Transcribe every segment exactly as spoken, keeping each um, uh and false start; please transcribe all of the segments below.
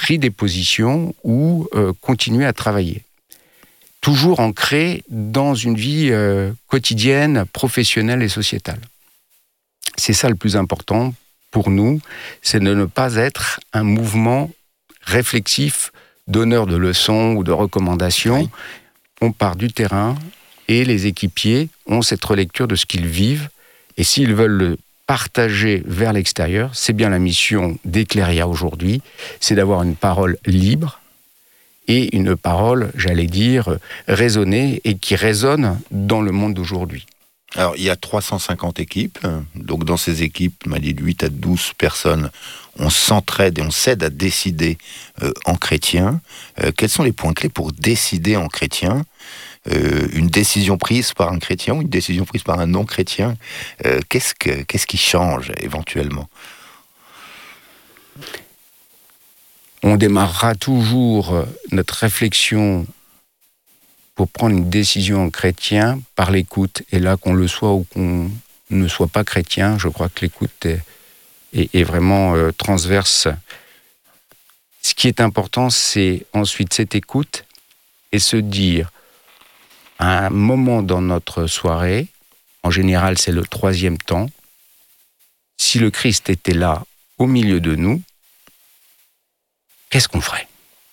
pris des positions ou euh, continué à travailler. Toujours ancré dans une vie euh, quotidienne, professionnelle et sociétale. C'est ça le plus important pour nous, c'est de ne pas être un mouvement réflexif, donneur de leçons ou de recommandations. Oui. On part du terrain et les équipiers ont cette relecture de ce qu'ils vivent. Et s'ils veulent le partager vers l'extérieur, c'est bien la mission d'Ecleria aujourd'hui, c'est d'avoir une parole libre et une parole, j'allais dire, raisonnée et qui résonne dans le monde d'aujourd'hui. Alors, il y a trois cent cinquante équipes. Donc, dans ces équipes, on m'a dit de huit à douze personnes, on s'entraide et on s'aide à décider euh, en chrétien. Euh, quels sont les points clés pour décider en chrétien ? euh, Une décision prise par un chrétien ou une décision prise par un non-chrétien, euh, qu'est-ce, que, qu'est-ce qui change éventuellement ? On démarrera toujours notre réflexion pour prendre une décision en chrétien par l'écoute. Et là, qu'on le soit ou qu'on ne soit pas chrétien, je crois que l'écoute est, est, est vraiment euh, transverse. Ce qui est important, c'est ensuite cette écoute et se dire, à un moment dans notre soirée, en général c'est le troisième temps, si le Christ était là, au milieu de nous, qu'est-ce qu'on ferait ?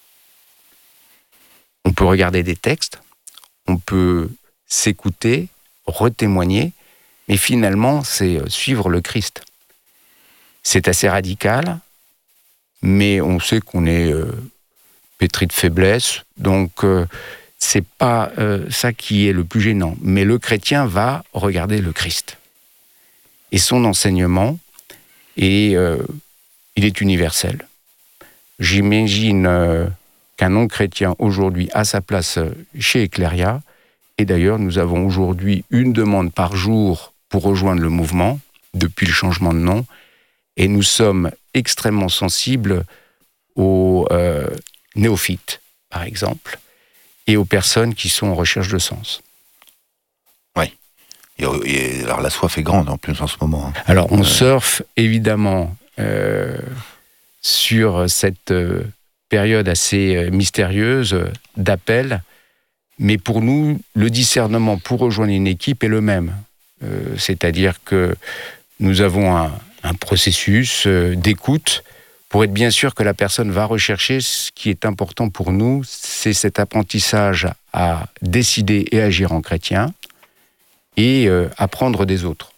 On peut regarder des textes, on peut s'écouter, retémoigner, mais finalement, c'est suivre le Christ. C'est assez radical, mais on sait qu'on est euh, pétri de faiblesse, donc euh, c'est pas euh, ça qui est le plus gênant. Mais le chrétien va regarder le Christ. Et son enseignement, est, euh, il est universel. J'imagine euh, qu'un non-chrétien aujourd'hui a sa place chez Ecleria. Et d'ailleurs, nous avons aujourd'hui une demande par jour pour rejoindre le mouvement, depuis le changement de nom. Et nous sommes extrêmement sensibles aux euh, néophytes, par exemple, et aux personnes qui sont en recherche de sens. Oui. Et, et alors la soif est grande en plus en ce moment. Hein. Alors on euh... surfe évidemment euh, sur cette euh, période assez euh, mystérieuse euh, d'appel, mais pour nous, le discernement pour rejoindre une équipe est le même. Euh, c'est-à-dire que nous avons un, un processus euh, d'écoute pour être bien sûr que la personne va rechercher. Ce qui est important pour nous, c'est cet apprentissage à décider et agir en chrétien et euh, apprendre des autres.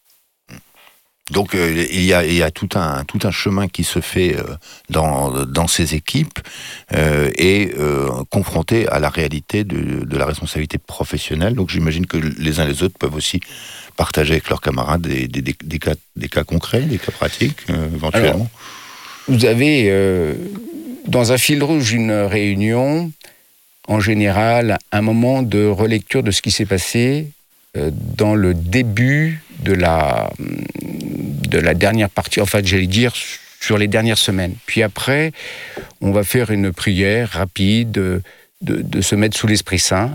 Donc euh, il y a, il y a tout, un, tout un chemin qui se fait euh, dans, dans ces équipes euh, et euh, confronté à la réalité de, de la responsabilité professionnelle. Donc j'imagine que les uns les autres peuvent aussi partager avec leurs camarades des, des, des, des, cas, des cas concrets, des cas pratiques euh, éventuellement. Alors, vous avez euh, dans un fil rouge d'une réunion, en général, un moment de relecture de ce qui s'est passé euh, dans le début de la... de la dernière partie, en fait, j'allais dire, sur les dernières semaines. Puis après, on va faire une prière rapide, de, de, de se mettre sous l'Esprit Saint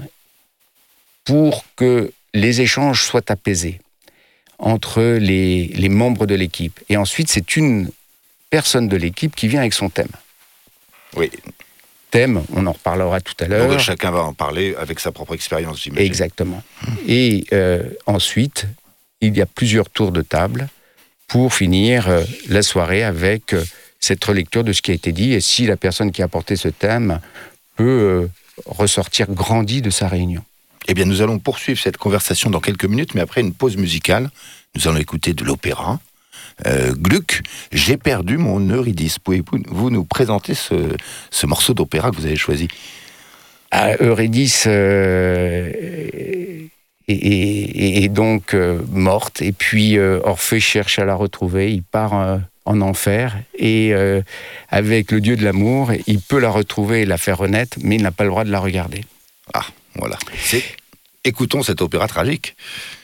pour que les échanges soient apaisés entre les, les membres de l'équipe. Et ensuite, c'est une personne de l'équipe qui vient avec son thème. Oui. Thème, on en reparlera tout à l'heure. Donc chacun va en parler avec sa propre expérience, j'imagine. Exactement. Hum. Et euh, ensuite, il y a plusieurs tours de table pour finir euh, la soirée avec euh, cette relecture de ce qui a été dit, et si la personne qui a apporté ce thème peut euh, ressortir grandi de sa réunion. Eh bien, nous allons poursuivre cette conversation dans quelques minutes, mais après une pause musicale, nous allons écouter de l'opéra. Euh, Gluck, j'ai perdu mon Eurydice. Pouvez-vous nous présenter ce, ce morceau d'opéra que vous avez choisi ? Ah, Eurydice... Euh... Et, et, et donc euh, morte, et puis euh, Orphée cherche à la retrouver, il part euh, en enfer, et euh, avec le dieu de l'amour, il peut la retrouver et la faire renaître, mais il n'a pas le droit de la regarder. Ah, voilà. C'est... Écoutons cet opéra tragique.